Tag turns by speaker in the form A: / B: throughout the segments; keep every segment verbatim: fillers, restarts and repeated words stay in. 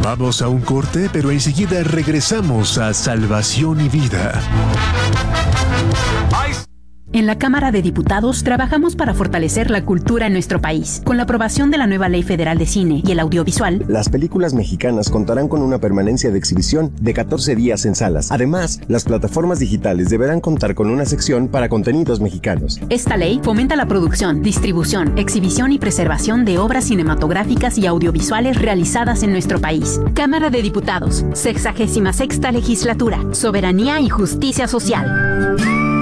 A: Vamos a un corte, pero enseguida regresamos a Salvación y Vida.
B: En la Cámara de Diputados trabajamos para fortalecer la cultura en nuestro país. Con la aprobación de la nueva Ley Federal de Cine y el Audiovisual,
C: las películas mexicanas contarán con una permanencia de exhibición de catorce días en salas. Además, las plataformas digitales deberán contar con una sección para contenidos mexicanos.
B: Esta ley fomenta la producción, distribución, exhibición y preservación de obras cinematográficas y audiovisuales realizadas en nuestro país. Cámara de Diputados, sexagésima sexta Legislatura, Soberanía y Justicia Social.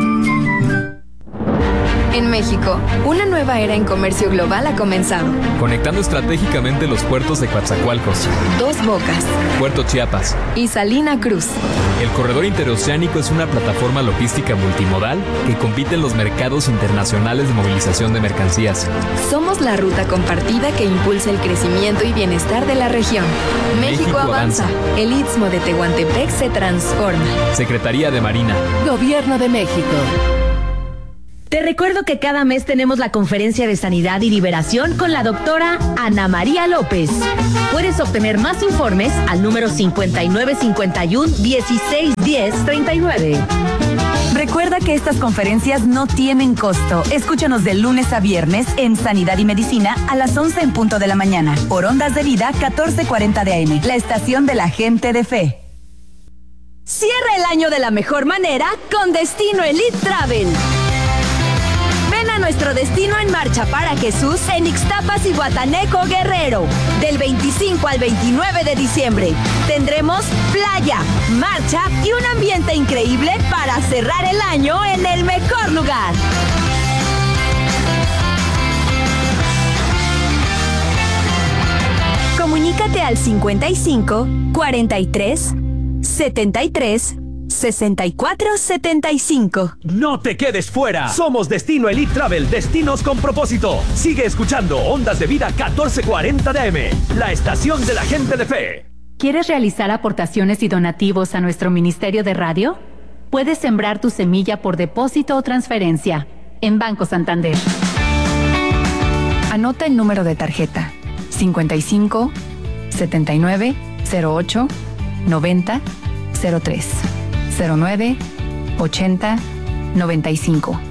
D: En México, una nueva era en comercio global ha comenzado.
E: Conectando estratégicamente los puertos de Coatzacoalcos,
D: Dos Bocas,
E: Puerto Chiapas
D: y Salina Cruz.
E: El corredor interoceánico es una plataforma logística multimodal que compite en los mercados internacionales de movilización de mercancías.
D: Somos la ruta compartida que impulsa el crecimiento y bienestar de la región. México, México avanza. avanza. El Istmo de Tehuantepec se transforma.
E: Secretaría de Marina.
F: Gobierno de México. Te recuerdo que cada mes tenemos la conferencia de Sanidad y Liberación con la doctora Ana María López. Puedes obtener más informes al número cincuenta y nueve cincuenta y uno, dieciséis diez, treinta y nueve.
G: Recuerda que estas conferencias no tienen costo. Escúchanos de lunes a viernes en Sanidad y Medicina a las once en punto de la mañana. Por Ondas de Vida catorce cuarenta de A M, la estación de la gente de fe.
F: Cierra el año de la mejor manera con Destino Elite Travel. Ven a nuestro destino en marcha para Jesús en Ixtapas y Guataneco, Guerrero. Del veinticinco al veintinueve de diciembre. Tendremos playa, marcha y un ambiente increíble para cerrar el año en el mejor lugar. Comunícate al cincuenta y cinco, cuarenta y tres, setenta y tres, sesenta y cuatro setenta y cinco.
H: No te quedes fuera. Somos Destino Elite Travel, destinos con propósito. Sigue escuchando Ondas de Vida catorce cuarenta de A M, la estación de la gente de fe.
B: ¿Quieres realizar aportaciones y donativos a nuestro Ministerio de Radio? Puedes sembrar tu semilla por depósito o transferencia en Banco Santander.
G: Anota el número de tarjeta cincuenta y cinco, setenta y nueve, cero ocho, noventa, cero tres. cero nueve, ochenta, noventa y cinco.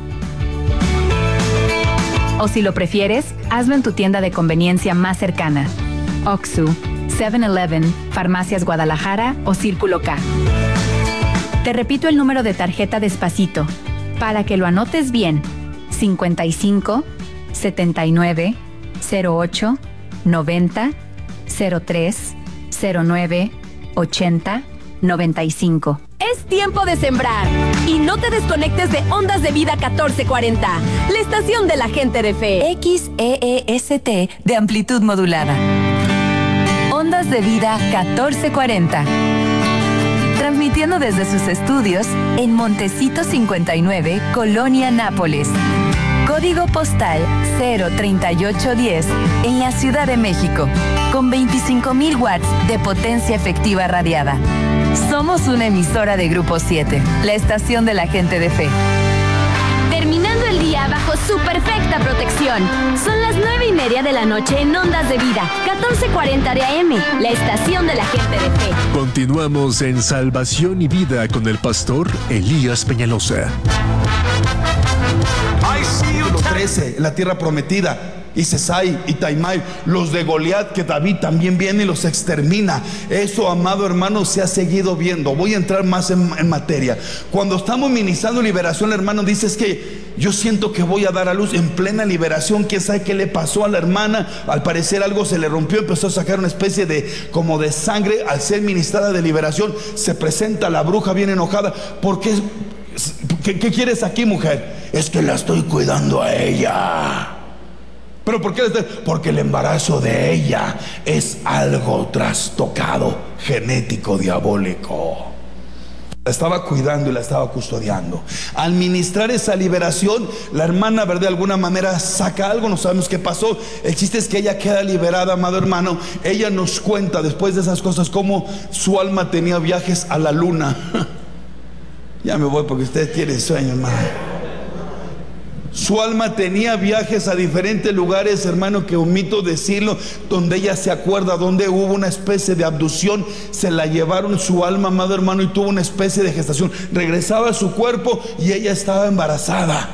G: O si lo prefieres, hazlo en tu tienda de conveniencia más cercana. Oxxo, seven eleven, Farmacias Guadalajara o Círculo K. Te repito el número de tarjeta despacito, para que lo anotes bien. cincuenta y cinco, setenta y nueve, cero ocho, noventa, cero tres, cero nueve, ochenta, noventa y cinco.
F: Es tiempo de sembrar y no te desconectes de Ondas de Vida catorce cuarenta, la estación de la gente de fe.
G: X E E S T de amplitud modulada. Ondas de Vida catorce cuarenta. Transmitiendo desde sus estudios en Montecito cincuenta y nueve, Colonia Nápoles. Código postal cero treinta y ocho diez en la Ciudad de México, con veinticinco mil watts de potencia efectiva radiada. Somos una emisora de Grupo siete, la estación de la gente de fe.
F: Terminando el día bajo su perfecta protección. Son las nueve y media de la noche en Ondas de Vida, catorce cuarenta de A M, la estación de la gente de fe.
A: Continuamos en Salvación y Vida con el pastor Elías Peñalosa.
I: trece, en la tierra prometida. Y Sesai y Taimai, los de Goliat, que David también viene y los extermina. Eso, amado hermano, se ha seguido viendo. Voy a entrar más en, en materia. Cuando estamos ministrando liberación, hermano, dices que yo siento que voy a dar a luz en plena liberación. ¿Quién sabe qué le pasó a la hermana? Al parecer algo se le rompió, empezó a sacar una especie de como de sangre. Al ser ministrada de liberación, se presenta la bruja bien enojada. ¿Por qué? ¿Qué, qué quieres aquí, mujer? Es que la estoy cuidando a ella. ¿Pero por qué? Porque el embarazo de ella es algo trastocado, genético, diabólico. La estaba cuidando y la estaba custodiando. Al ministrar esa liberación, la hermana, ¿verdad?, de alguna manera saca algo, no sabemos qué pasó. El chiste es que ella queda liberada, amado hermano. Ella nos cuenta después de esas cosas cómo su alma tenía viajes a la luna. Ya me voy porque ustedes tienen sueño, hermano. Su alma tenía viajes a diferentes lugares, hermano, que omito decirlo, donde ella se acuerda, donde hubo una especie de abducción, se la llevaron su alma, amado hermano, y tuvo una especie de gestación. Regresaba a su cuerpo y ella estaba embarazada.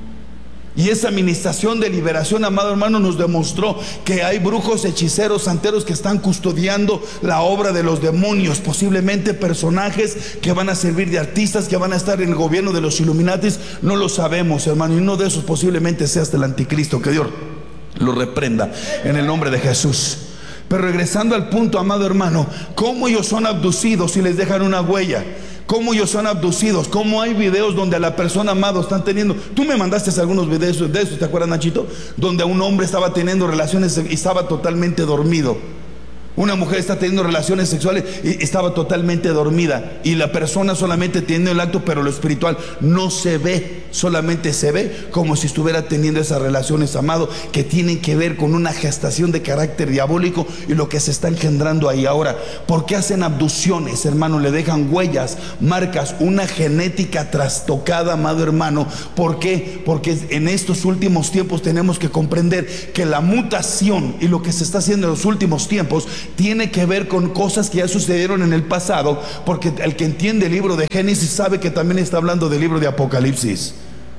I: Y esa administración de liberación, amado hermano, nos demostró que hay brujos, hechiceros, santeros que están custodiando la obra de los demonios. Posiblemente personajes que van a servir de artistas, que van a estar en el gobierno de los Illuminatis. No lo sabemos, hermano, y uno de esos posiblemente sea hasta el anticristo. Que Dios lo reprenda en el nombre de Jesús. Pero regresando al punto, amado hermano, cómo ellos son abducidos y les dejan una huella. Cómo ellos son abducidos, cómo hay videos donde a la persona amada están teniendo. Tú me mandaste algunos videos de eso, ¿te acuerdas, Nachito? Donde un hombre estaba teniendo relaciones y estaba totalmente dormido. Una mujer está teniendo relaciones sexuales y estaba totalmente dormida, y la persona solamente teniendo el acto, pero lo espiritual no se ve, solamente se ve como si estuviera teniendo esas relaciones, amado, que tienen que ver con una gestación de carácter diabólico y lo que se está engendrando ahí. Ahora, ¿por qué hacen abducciones, hermano? Le dejan huellas, marcas, una genética trastocada, amado hermano. ¿Por qué? Porque en estos últimos tiempos tenemos que comprender que la mutación y lo que se está haciendo en los últimos tiempos tiene que ver con cosas que ya sucedieron en el pasado, porque el que entiende el libro de Génesis sabe que también está hablando del libro de Apocalipsis.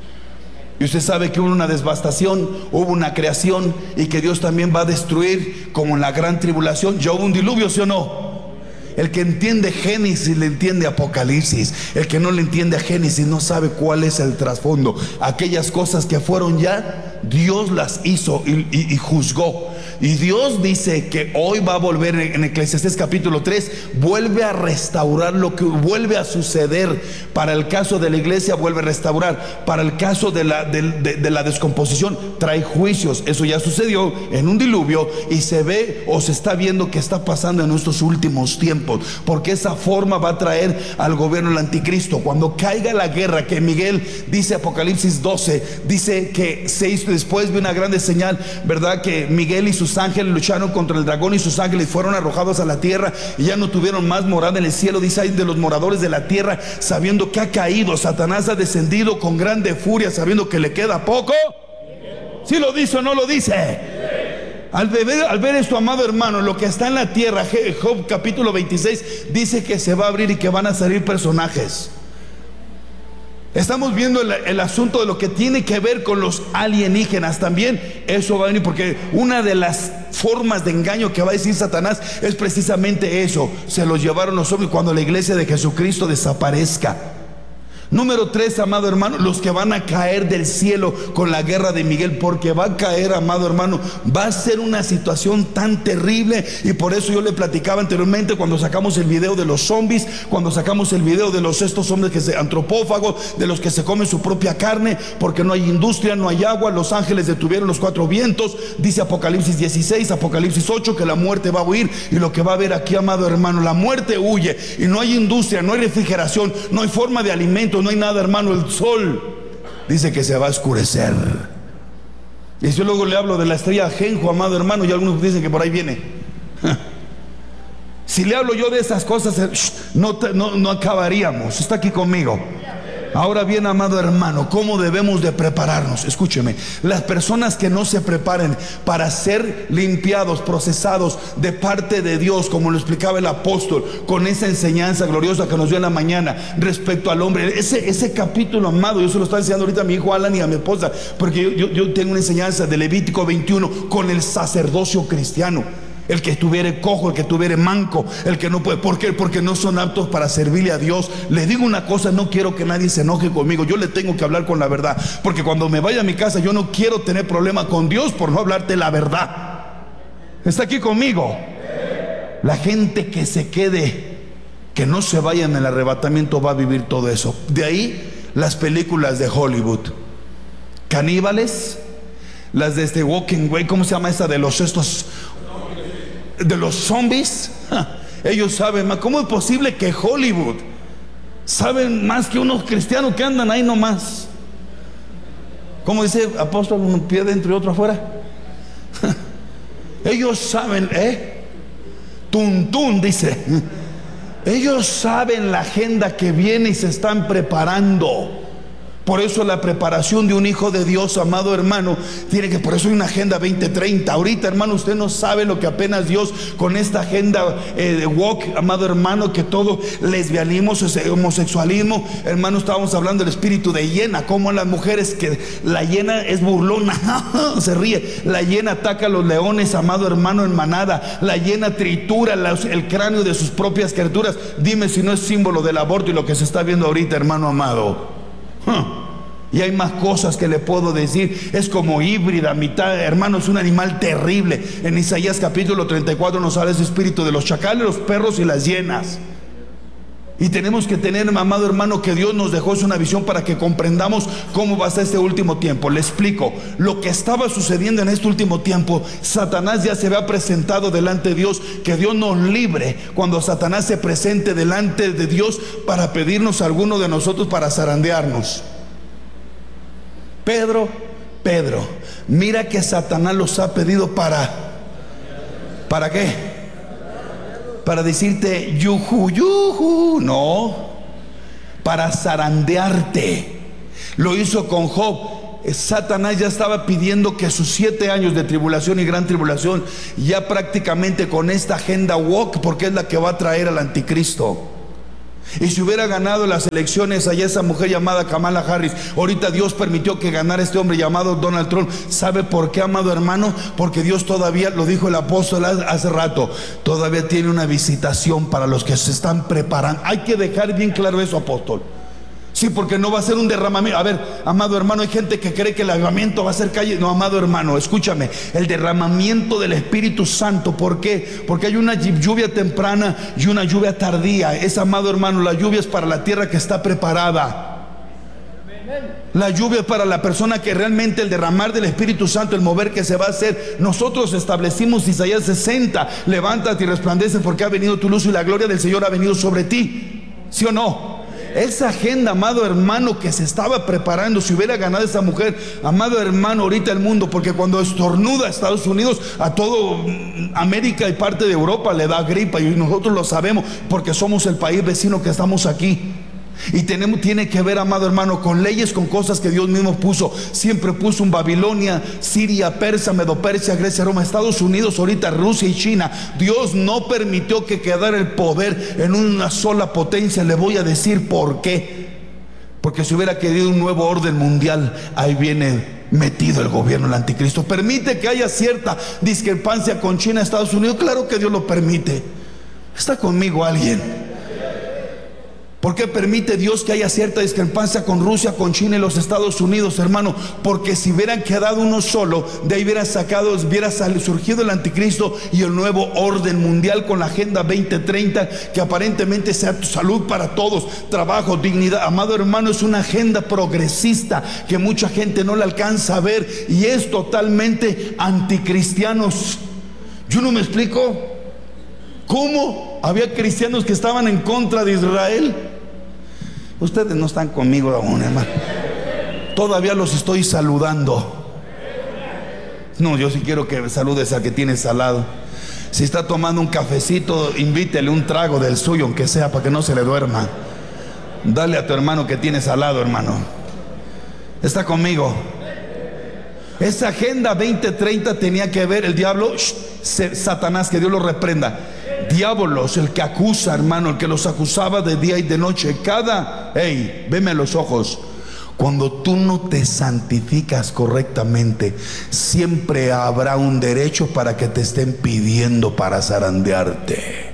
I: Y usted sabe que hubo una devastación, hubo una creación, y que Dios también va a destruir, como en la gran tribulación. Ya hubo un diluvio, ¿sí o no? El que entiende Génesis le entiende Apocalipsis. El que no le entiende a Génesis no sabe cuál es el trasfondo. Aquellas cosas que fueron ya, Dios las hizo y, y, y juzgó. Y Dios dice que hoy va a volver, en Eclesiastés capítulo tres, vuelve a restaurar lo que vuelve a suceder. Para el caso de la iglesia vuelve a restaurar. Para el caso de la, de, de, de la descomposición trae juicios. Eso ya sucedió en un diluvio, y se ve o se está viendo que está pasando en nuestros últimos tiempos, porque esa forma va a traer al gobierno del anticristo. Cuando caiga la guerra, que Miguel dice, Apocalipsis doce, dice que se hizo después de una grande señal, ¿verdad? Que Miguel y sus ángeles lucharon contra el dragón, y sus ángeles fueron arrojados a la tierra y ya no tuvieron más morada en el cielo. Dice ahí de los moradores de la tierra, sabiendo que ha caído, Satanás ha descendido con grande furia, sabiendo que le queda poco. ¿Sí lo dice o no lo dice? Al ver, al ver esto, amado hermano, lo que está en la tierra, Job capítulo veintiséis dice que se va a abrir y que van a salir personajes. Estamos viendo el, el asunto de lo que tiene que ver con los alienígenas también. Eso va a venir, porque una de las formas de engaño que va a decir Satanás es precisamente eso: se los llevaron los hombres cuando la iglesia de Jesucristo desaparezca. Número tres, amado hermano, los que van a caer del cielo con la guerra de Miguel, porque va a caer, amado hermano, va a ser una situación tan terrible. Y por eso yo le platicaba anteriormente, cuando sacamos el video de los zombies, cuando sacamos el video de los estos hombres que se antropófagos, de los que se comen su propia carne, porque no hay industria, no hay agua, los ángeles detuvieron los cuatro vientos. Dice Apocalipsis dieciséis, Apocalipsis ocho, que la muerte va a huir. Y lo que va a haber aquí, amado hermano, la muerte huye, y no hay industria, no hay refrigeración, no hay forma de alimento, no hay nada, hermano. El sol dice que se va a oscurecer. Y yo luego le hablo de la estrella Genjo, amado hermano, y algunos dicen que por ahí viene. Si le hablo yo de esas cosas, no, no, no acabaríamos. Está aquí conmigo. Ahora bien, amado hermano, ¿cómo debemos de prepararnos? Escúcheme, las personas que no se preparen para ser limpiados, procesados de parte de Dios, como lo explicaba el apóstol, con esa enseñanza gloriosa que nos dio en la mañana respecto al hombre, ese, ese capítulo, amado, yo se lo estoy enseñando ahorita a mi hijo Alan y a mi esposa, porque yo, yo, yo tengo una enseñanza de Levítico veintiuno con el sacerdocio cristiano. El que estuviere cojo, el que estuviere manco, el que no puede. ¿Por qué? Porque no son aptos para servirle a Dios. Le digo una cosa, no quiero que nadie se enoje conmigo. Yo le tengo que hablar con la verdad, porque cuando me vaya a mi casa, yo no quiero tener problema con Dios por no hablarte la verdad. ¿Está aquí conmigo? La gente que se quede, que no se vaya en el arrebatamiento, va a vivir todo eso. De ahí las películas de Hollywood, caníbales, las de este Walking Way, ¿cómo se llama esa de los estos? De los zombies. Ellos saben más. ¿Cómo es posible que Hollywood saben más que unos cristianos que andan ahí nomás? ¿Cómo dice apóstol? Un pie dentro y otro afuera. Ellos saben, ¿eh? Tuntún dice. Ellos saben la agenda que viene y se están preparando. Por eso la preparación de un hijo de Dios, amado hermano, tiene que, por eso hay una agenda veinte treinta. Ahorita, hermano, usted no sabe lo que apenas Dios con esta agenda eh, de walk, amado hermano, que todo lesbianismo, homosexualismo, hermano, estábamos hablando del espíritu de hiena, como las mujeres, que la hiena es burlona, se ríe, la hiena ataca a los leones, amado hermano, en manada, la hiena tritura los, el cráneo de sus propias criaturas. Dime si no es símbolo del aborto y lo que se está viendo ahorita, hermano amado. Y hay más cosas que le puedo decir. Es como híbrida, mitad, hermano, es un animal terrible. En Isaías capítulo treinta y cuatro nos habla ese espíritu de los chacales, los perros y las hienas. Y tenemos que tener, amado hermano, que Dios nos dejó es una visión para que comprendamos cómo va a ser este último tiempo. Le explico, lo que estaba sucediendo en este último tiempo, Satanás ya se había presentado delante de Dios. Que Dios nos libre cuando Satanás se presente delante de Dios para pedirnos a alguno de nosotros para zarandearnos. Pedro, Pedro, mira que Satanás los ha pedido para, ¿para qué? Para decirte yuju, yuju, no, para zarandearte. Lo hizo con Job. Satanás ya estaba pidiendo que sus siete años de tribulación y gran tribulación, ya prácticamente con esta agenda woke, porque es la que va a traer al anticristo. Y si hubiera ganado las elecciones allá esa mujer llamada Kamala Harris, ahorita Dios permitió que ganara este hombre llamado Donald Trump. ¿Sabe por qué, amado hermano? Porque Dios todavía, lo dijo el apóstol hace rato, todavía tiene una visitación para los que se están preparando. Hay que dejar bien claro eso, apóstol. Sí, porque no va a ser un derramamiento. A ver, amado hermano, hay gente que cree que el avivamiento va a ser calle. No, amado hermano, escúchame, el derramamiento del Espíritu Santo. ¿Por qué? Porque hay una lluvia temprana y una lluvia tardía. Es, amado hermano, la lluvia es para la tierra que está preparada. La lluvia es para la persona que realmente el derramar del Espíritu Santo, el mover que se va a hacer. Nosotros establecimos Isaías sesenta, levántate y resplandece porque ha venido tu luz y la gloria del Señor ha venido sobre ti. ¿Sí o no? Esa agenda, amado hermano, que se estaba preparando, si hubiera ganado esa mujer, amado hermano, ahorita el mundo, porque cuando estornuda a Estados Unidos, a todo América y parte de Europa le da gripa, y nosotros lo sabemos porque somos el país vecino que estamos aquí. Y tenemos, tiene que ver, amado hermano, con leyes, con cosas que Dios mismo puso. Siempre puso en Babilonia, Siria, Persia, Medopersia, Grecia, Roma, Estados Unidos, ahorita Rusia y China. Dios no permitió que quedara el poder en una sola potencia. Le voy a decir por qué. Porque si hubiera querido un nuevo orden mundial, ahí viene metido el gobierno del anticristo. Permite que haya cierta discrepancia con China, Estados Unidos. Claro que Dios lo permite. ¿Está conmigo alguien? ¿Por qué permite Dios que haya cierta discrepancia con Rusia, con China y los Estados Unidos, hermano? Porque si hubieran quedado uno solo, de ahí hubiera sacado, hubiera surgido el anticristo y el nuevo orden mundial con la agenda veinte treinta, que aparentemente sea salud para todos, trabajo, dignidad. Amado hermano, es una agenda progresista que mucha gente no la alcanza a ver y es totalmente anticristianos. Yo no me explico cómo había cristianos que estaban en contra de Israel. Ustedes no están conmigo aún, hermano. Todavía los estoy saludando. No, yo sí quiero que saludes al que tiene salado. Si está tomando un cafecito, invítele un trago del suyo, aunque sea, para que no se le duerma. Dale a tu hermano que tiene salado, hermano. ¿Está conmigo? Esa agenda veinte treinta tenía que ver el diablo, shh, Satanás, que Dios lo reprenda. Diabolos, el que acusa, hermano, el que los acusaba de día y de noche. Cada, hey, veme a los ojos. Cuando tú no te santificas correctamente, siempre habrá un derecho para que te estén pidiendo para zarandearte.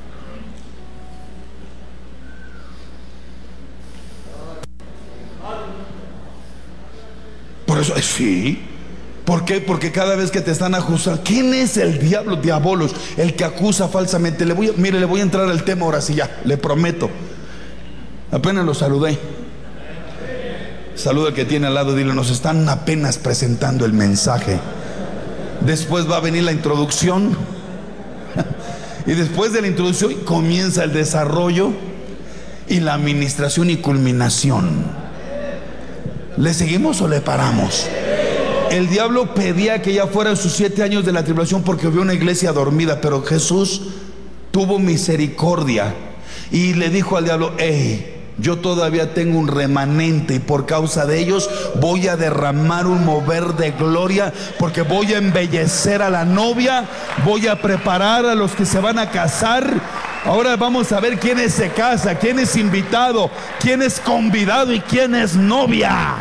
I: Por eso, sí. ¿Por qué? Porque cada vez que te están acusando, ¿quién es el diablo? Diabolos, el que acusa falsamente. Le voy a, mire, le voy a entrar al tema ahora sí, ya, le prometo. Apenas lo saludé. Saluda al que tiene al lado, dile, nos están apenas presentando el mensaje. Después va a venir la introducción. Y después de la introducción comienza el desarrollo y la administración y culminación. ¿Le seguimos o le paramos? El diablo pedía que ya fueran sus siete años de la tribulación porque vio una iglesia dormida, pero Jesús tuvo misericordia y le dijo al diablo, hey, yo todavía tengo un remanente y por causa de ellos voy a derramar un mover de gloria, porque voy a embellecer a la novia, voy a preparar a los que se van a casar. Ahora vamos a ver quién se casa, quién es invitado, quién es convidado y quién es novia.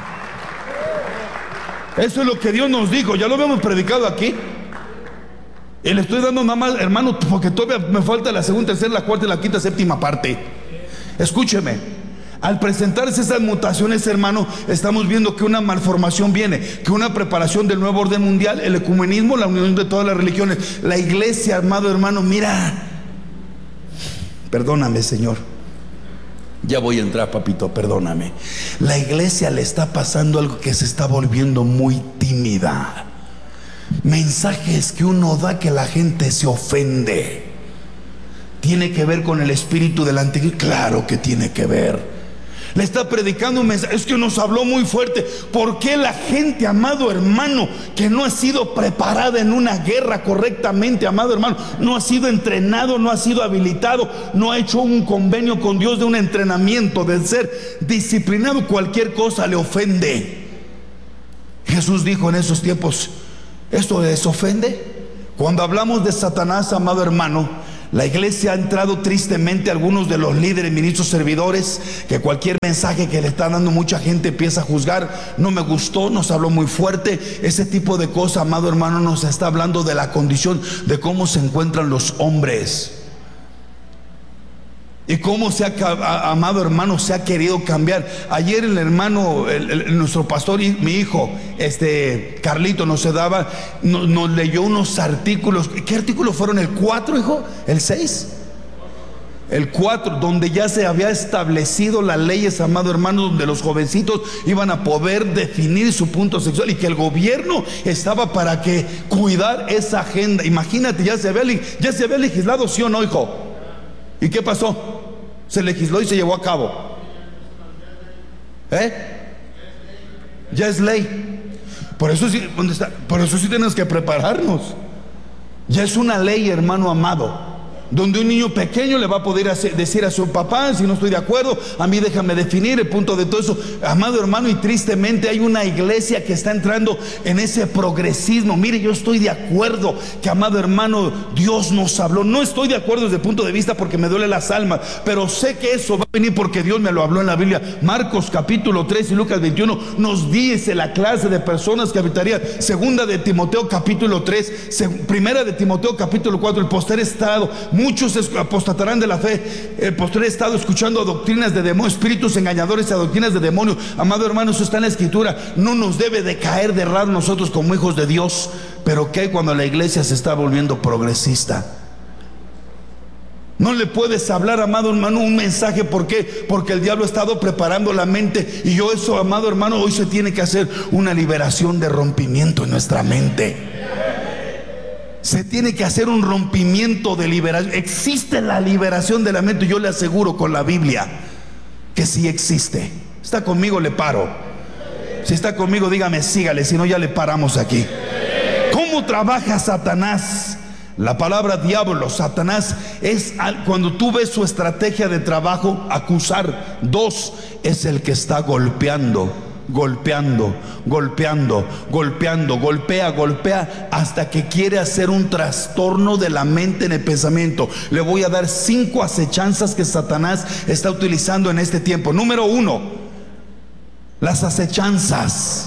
I: Eso es lo que Dios nos dijo, ya lo habíamos predicado aquí. Y le estoy dando nada más, hermano, porque todavía me falta la segunda, tercera, la cuarta y la quinta, séptima parte. Escúcheme, al presentarse esas mutaciones, hermano, estamos viendo que una malformación viene, que una preparación del nuevo orden mundial, el ecumenismo, la unión de todas las religiones, la iglesia, amado hermano, mira, perdóname, Señor, ya voy a entrar, papito, perdóname. La iglesia le está pasando algo que se está volviendo muy tímida. Mensajes que uno da que la gente se ofende. ¿Tiene que ver con el espíritu del antiguo? Claro que tiene que ver. Le está predicando un mensaje, es que nos habló muy fuerte. ¿Por qué la gente, amado hermano, que no ha sido preparada en una guerra correctamente, amado hermano, no ha sido entrenado, no ha sido habilitado, no ha hecho un convenio con Dios de un entrenamiento, de ser disciplinado, cualquier cosa le ofende? Jesús dijo en esos tiempos, ¿esto les ofende? Cuando hablamos de Satanás, amado hermano, la iglesia ha entrado tristemente, algunos de los líderes, ministros, servidores, que cualquier mensaje que le está dando mucha gente empieza a juzgar. No me gustó, nos habló muy fuerte. Ese tipo de cosas, amado hermano, nos está hablando de la condición de cómo se encuentran los hombres. Y cómo se ha, amado hermano, se ha querido cambiar. Ayer el hermano, el, el, nuestro pastor y mi hijo, este Carlito, nos daba, nos, nos leyó unos artículos. ¿Qué artículos fueron? ¿El cuatro, hijo? ¿El seis? El cuatro, donde ya se había establecido las leyes, amado hermano, donde los jovencitos iban a poder definir su punto sexual y que el gobierno estaba para que cuidar esa agenda. Imagínate, ya se había, ya se había legislado, ¿sí o no, hijo? ¿Y qué pasó? Se legisló y se llevó a cabo. ¿Eh? Ya es ley. Por eso sí, ¿dónde está? Por eso sí tenemos que prepararnos. Ya es una ley, hermano amado, donde un niño pequeño le va a poder hacer, decir a su papá, si no estoy de acuerdo, a mí déjame definir el punto de todo eso. Amado hermano, y tristemente hay una iglesia que está entrando en ese progresismo. Mire, yo estoy de acuerdo que, amado hermano, Dios nos habló. No estoy de acuerdo desde el punto de vista porque me duele las almas, pero sé que eso va a venir porque Dios me lo habló en la Biblia. Marcos capítulo tres y Lucas veintiuno nos dice la clase de personas que habitarían. Segunda de Timoteo capítulo tres, primera de Timoteo capítulo cuatro, el postrer estado. Muchos apostatarán de la fe. El postrer estado escuchando doctrinas de demonios, espíritus engañadores a doctrinas de demonios. Amado hermano, eso está en la escritura. No nos debe de caer de raro nosotros como hijos de Dios. Pero ¿qué hay cuando la iglesia se está volviendo progresista? No le puedes hablar, amado hermano, un mensaje. ¿Por qué? Porque el diablo ha estado preparando la mente. Y yo eso, amado hermano, hoy se tiene que hacer una liberación de rompimiento en nuestra mente. Se tiene que hacer un rompimiento de liberación. Existe la liberación de la mente. Yo le aseguro con la Biblia que sí existe. ¿Está conmigo? Le paro. Si está conmigo, dígame, sígale. Si no, ya le paramos aquí. ¿Cómo trabaja Satanás? La palabra diablo, Satanás, es cuando tú ves su estrategia de trabajo, acusar. Dos, es el que está golpeando. Golpeando, golpeando, golpeando, golpea, golpea hasta que quiere hacer un trastorno de la mente en el pensamiento. Le voy a dar cinco acechanzas que Satanás está utilizando en este tiempo. Número uno, las acechanzas.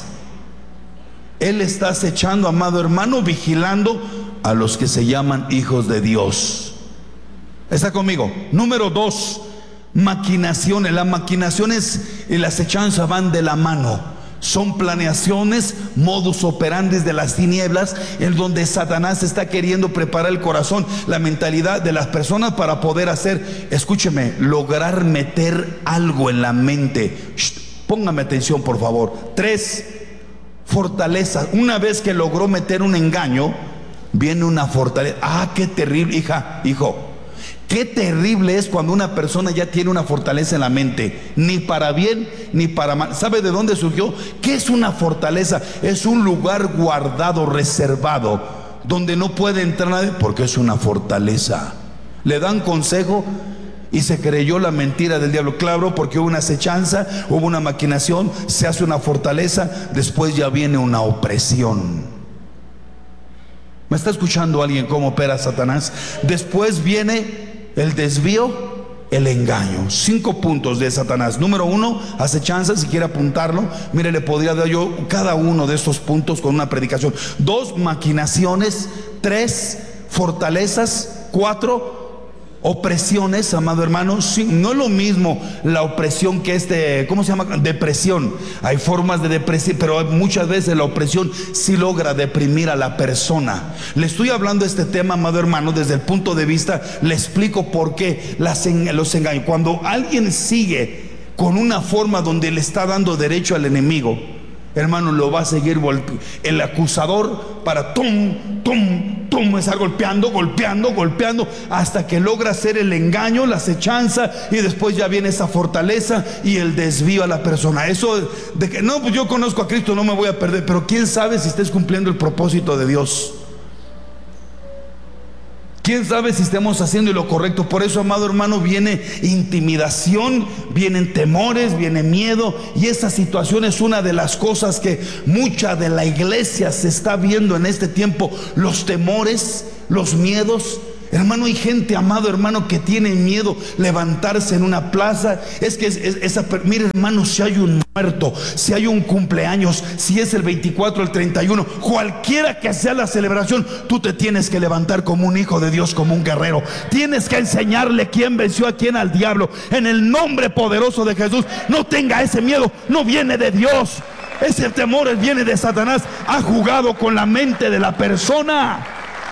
I: Él está acechando, amado hermano, vigilando a los que se llaman hijos de Dios. ¿Está conmigo? Número dos, maquinaciones. Las maquinaciones y las acechanzas van de la mano. Son planeaciones, modus operandi de las tinieblas, en donde Satanás está queriendo preparar el corazón, la mentalidad de las personas para poder hacer, escúcheme, lograr meter algo en la mente. Shh, póngame atención, por favor. Tres, fortaleza. Una vez que logró meter un engaño, viene una fortaleza. Ah, qué terrible, hija, hijo. Qué terrible es cuando una persona ya tiene una fortaleza en la mente, ni para bien ni para mal. ¿Sabe de dónde surgió? ¿Qué es una fortaleza? Es un lugar guardado, reservado, donde no puede entrar nadie, porque es una fortaleza. Le dan consejo y se creyó la mentira del diablo. Claro, porque hubo una acechanza, hubo una maquinación, se hace una fortaleza, después ya viene una opresión. ¿Me está escuchando alguien cómo opera Satanás? Después viene el desvío, el engaño. Cinco puntos de Satanás. Número uno, acechanza. Si quiere apuntarlo, mire, le podría dar yo cada uno de estos puntos con una predicación. Dos, maquinaciones. Tres, fortalezas. Cuatro, opresiones, amado hermano. Sí, no es lo mismo la opresión que este, ¿cómo se llama? Depresión. Hay formas de depresión, pero muchas veces la opresión sí logra deprimir a la persona. Le estoy hablando de este tema, amado hermano, desde el punto de vista, le explico por qué las, los engaños. Cuando alguien sigue con una forma donde le está dando derecho al enemigo, hermano, lo va a seguir el acusador para tum, tum, tum, estar golpeando, golpeando, golpeando, hasta que logra hacer el engaño, la acechanza, y después ya viene esa fortaleza y el desvío a la persona. Eso de que no, pues yo conozco a Cristo, no me voy a perder, pero quién sabe si estés cumpliendo el propósito de Dios. ¿Quién sabe si estamos haciendo lo correcto? Por eso, amado hermano, viene intimidación, vienen temores, viene miedo. Y esa situación es una de las cosas que mucha de la iglesia se está viendo en este tiempo. Los temores, los miedos. Hermano, hay gente, amado hermano, que tiene miedo levantarse en una plaza. Es que es, es, esa, mire hermano, si hay un muerto, si hay un cumpleaños, si es el veinticuatro, el treinta y uno, cualquiera que sea la celebración, tú te tienes que levantar como un hijo de Dios, como un guerrero. Tienes que enseñarle quién venció a quién, al diablo, en el nombre poderoso de Jesús. No tenga ese miedo, no viene de Dios. Ese temor viene de Satanás. Ha jugado con la mente de la persona.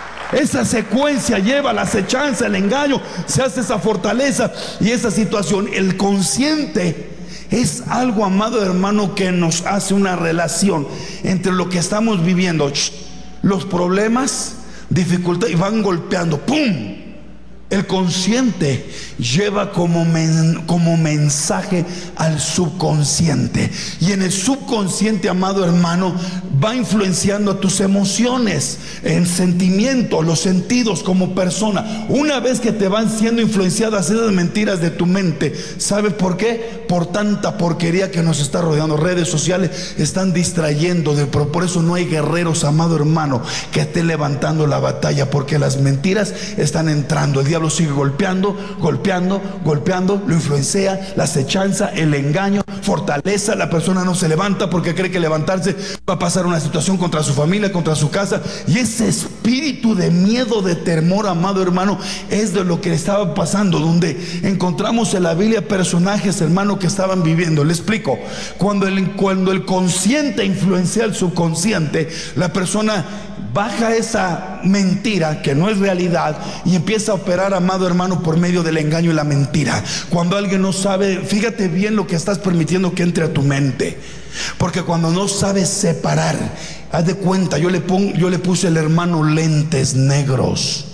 I: Esa secuencia lleva la acechanza, el engaño, se hace esa fortaleza y esa situación. El consciente es algo, amado hermano, que nos hace una relación entre lo que estamos viviendo, los problemas, dificultades, y van golpeando, ¡pum! El consciente lleva como, men, como mensaje al subconsciente, y en el subconsciente, amado hermano, va influenciando a tus emociones, en sentimientos, los sentidos como persona. Una vez que te van siendo influenciadas esas mentiras de tu mente, ¿sabes por qué? Por tanta porquería que nos está rodeando. Redes sociales están distrayendo, de, pero por eso no hay guerreros, amado hermano, que estén levantando la batalla, porque las mentiras están entrando. El diablo sigue golpeando, golpeando, golpeando, lo influencia, la acechanza, el engaño, fortaleza. La persona no se levanta porque cree que levantarse va a pasar una situación contra su familia, contra su casa, y ese espíritu de miedo, de temor, amado hermano, es de lo que estaba pasando, donde encontramos en la Biblia personajes, hermano, que estaban viviendo. Le explico. Cuando el, cuando el consciente influencia al subconsciente, la persona baja esa mentira que no es realidad y empieza a operar, amado hermano, por medio del engaño y la mentira. Cuando alguien no sabe, fíjate bien lo que estás permitiendo que entre a tu mente, porque cuando no sabes separar, haz de cuenta, yo le, pongo, yo le puse al hermano lentes negros.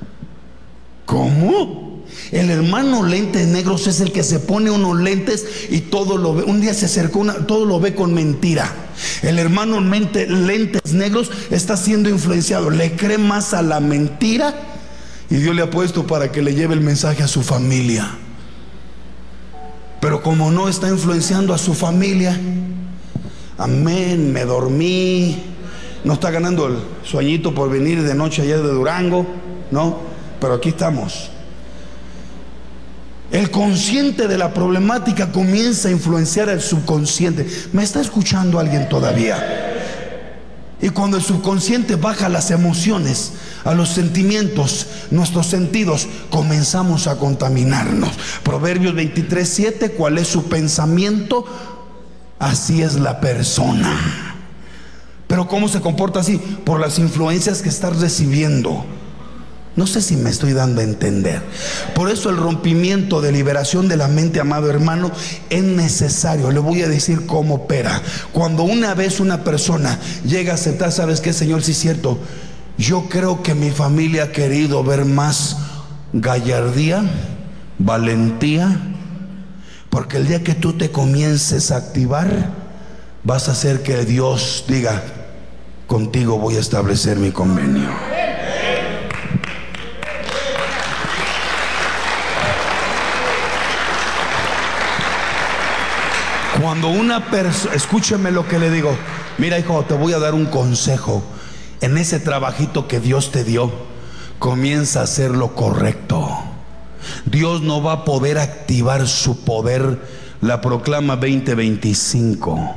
I: ¿Cómo? El hermano lentes negros es el que se pone unos lentes y todo lo ve. Un día se acercó, una, todo lo ve con mentira. El hermano mente, lentes negros está siendo influenciado, le cree más a la mentira, y Dios le ha puesto para que le lleve el mensaje a su familia. Pero como no está influenciando a su familia, amén, me dormí, no está ganando el sueñito por venir de noche allá de Durango, no, pero aquí estamos. El consciente de la problemática comienza a influenciar al subconsciente. ¿Me está escuchando alguien todavía? Y cuando el subconsciente baja las emociones, a los sentimientos, nuestros sentidos, comenzamos a contaminarnos. Proverbios veintitrés siete, ¿cuál es su pensamiento? Así es la persona. Pero ¿cómo se comporta así? Por las influencias que estás recibiendo. No sé si me estoy dando a entender. Por eso el rompimiento de liberación de la mente, amado hermano, es necesario. Le voy a decir cómo opera. Cuando una vez una persona llega a aceptar, ¿sabes qué, Señor? Sí es cierto, yo creo que mi familia ha querido ver más gallardía, valentía, porque el día que tú te comiences a activar, vas a hacer que Dios diga, contigo voy a establecer mi convenio. Cuando una persona, escúcheme lo que le digo. Mira, hijo, te voy a dar un consejo. En ese trabajito que Dios te dio, comienza a hacer lo correcto. Dios no va a poder activar su poder. La proclama veinte veinticinco.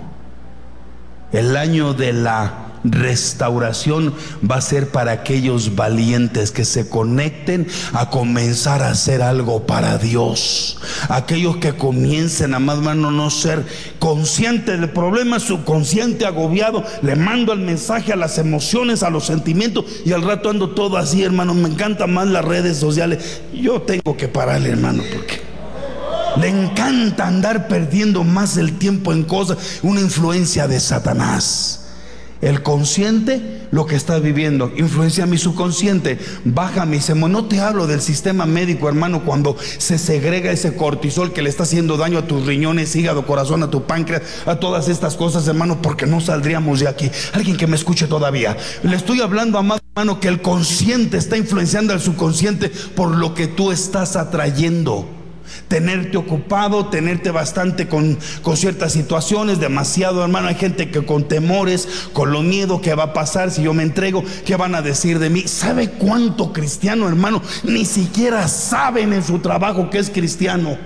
I: El año de la restauración va a ser para aquellos valientes que se conecten a comenzar a hacer algo para Dios. Aquellos que comiencen, amado hermano, no ser conscientes del problema, subconsciente, agobiado. Le mando el mensaje a las emociones, a los sentimientos, y al rato ando todo así, hermano. Me encantan más las redes sociales. Yo tengo que pararle, hermano, porque le encanta andar perdiendo más el tiempo en cosas. Una influencia de Satanás. El consciente, lo que estás viviendo, influencia mi subconsciente, baja mis emociones. No te hablo del sistema médico, hermano, cuando se segrega ese cortisol que le está haciendo daño a tus riñones, hígado, corazón, a tu páncreas, a todas estas cosas, hermano, porque no saldríamos de aquí. Alguien que me escuche todavía. Le estoy hablando, amado hermano, que el consciente está influenciando al subconsciente por lo que tú estás atrayendo. Tenerte ocupado, tenerte bastante con, con ciertas situaciones, demasiado, hermano. Hay gente que con temores, con lo miedo que va a pasar si yo me entrego, ¿qué van a decir de mí? ¿Sabe cuánto cristiano, hermano, ni siquiera saben en su trabajo que es cristiano?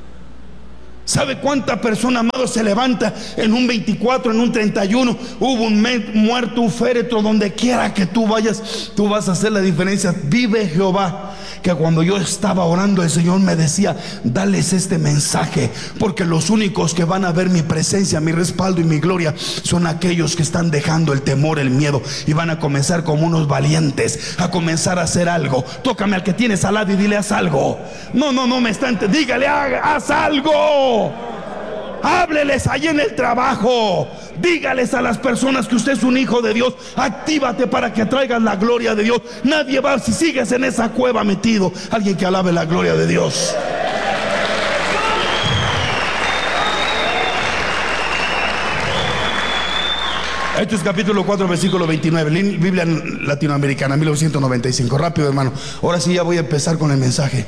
I: ¿Sabe cuánta persona, amado, se levanta en un veinticuatro, en un treinta y uno? Hubo un muerto, un féretro, donde quiera que tú vayas, tú vas a hacer la diferencia. Vive Jehová. Que cuando yo estaba orando, el Señor me decía: dales este mensaje, porque los únicos que van a ver mi presencia, mi respaldo y mi gloria son aquellos que están dejando el temor, el miedo, y van a comenzar como unos valientes a comenzar a hacer algo. Tócame al que tienes al lado y dile: haz algo. No, no, no me está entendiendo. Dígale: haz algo. Hábleles ahí en el trabajo. Dígales a las personas que usted es un hijo de Dios. Actívate para que traigas la gloria de Dios. Nadie va si sigues en esa cueva metido. Alguien que alabe la gloria de Dios. Hechos capítulo cuatro, versículo veintinueve. Biblia latinoamericana, mil novecientos noventa y cinco. Rápido, hermano. Ahora sí ya voy a empezar con el mensaje.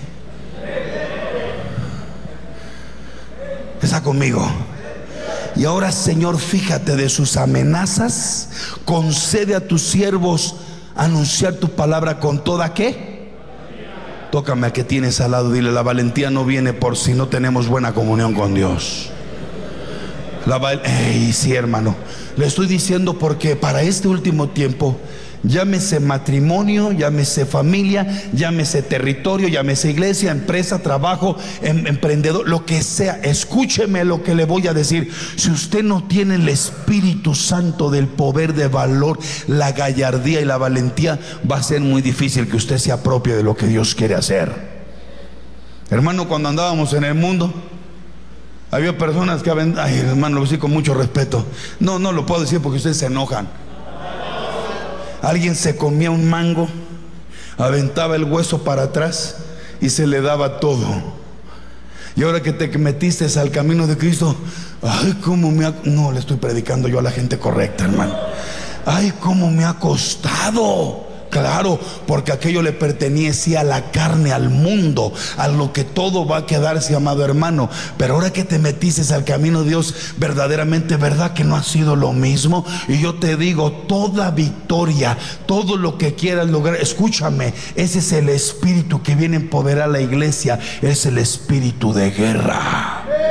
I: Está conmigo. Y ahora, Señor, fíjate de sus amenazas. Concede a tus siervos anunciar tu palabra con toda ¿qué? Tócame a que tienes al lado. Dile: la valentía no viene por si no tenemos buena comunión con Dios. La val- Ey, sí, hermano. Le estoy diciendo porque para este último tiempo, llámese matrimonio, llámese familia, llámese territorio, llámese iglesia, empresa, trabajo, em, emprendedor, lo que sea, escúcheme lo que le voy a decir. Si usted no tiene el Espíritu Santo del poder de valor, la gallardía y la valentía, va a ser muy difícil que usted se apropie de lo que Dios quiere hacer. Hermano, cuando andábamos en el mundo, había personas que, ay, hermano, lo voy a decir con mucho respeto, no, no lo puedo decir porque ustedes se enojan. Alguien se comía un mango, aventaba el hueso para atrás y se le daba todo. Y ahora que te metiste al camino de Cristo, ay, cómo me ha... No, le estoy predicando yo a la gente correcta, hermano. Ay, cómo me ha costado. Claro, porque aquello le pertenecía a la carne, al mundo, a lo que todo va a quedarse, amado hermano. Pero ahora que te metiste al camino de Dios, verdaderamente, ¿verdad que no ha sido lo mismo? Y yo te digo, toda victoria, todo lo que quieras lograr, escúchame, ese es el espíritu que viene a empoderar a la iglesia. Es el espíritu de guerra.